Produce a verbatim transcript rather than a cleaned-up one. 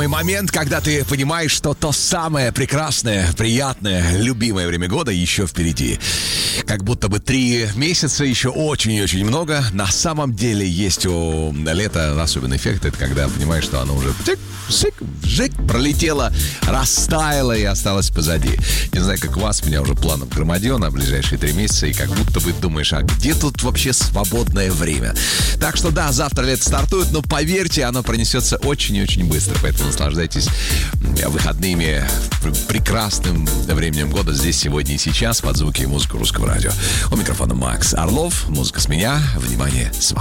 Момент, когда ты понимаешь, что то самое прекрасное, приятное, любимое время года еще впереди. Как будто бы три месяца еще очень и очень много. На самом деле есть у лета особенный эффект. Это когда понимаешь, что оно уже тик, сик, вжик, пролетело, растаяло и осталось позади. Не знаю, как у вас, у меня уже планов громадье на ближайшие три месяца. И как будто бы думаешь, а где тут вообще свободное время? Так что да, завтра лето стартует, но поверьте, оно пронесется очень и очень быстро. Поэтому наслаждайтесь выходными, прекрасным временем года здесь, сегодня и сейчас под звуки и музыку Русского радио. У микрофона Макс Орлов. Музыка с меня. Внимание, с вами.